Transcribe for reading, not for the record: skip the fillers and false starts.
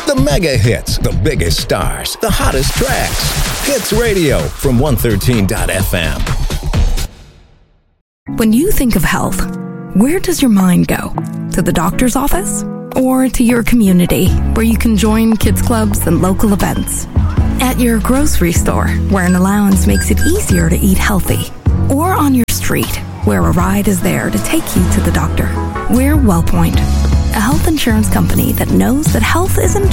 The mega hits, the biggest stars, the hottest tracks. Hits Radio from 113.fm. When you think of health, where does your mind go? To the doctor's office? Or to your community, where you can join kids clubs and local events? At your grocery store, where an allowance makes it easier to eat healthy? Or on your street, where a ride is there to take you to the doctor? We're WellPoint, a health insurance company that knows that health isn't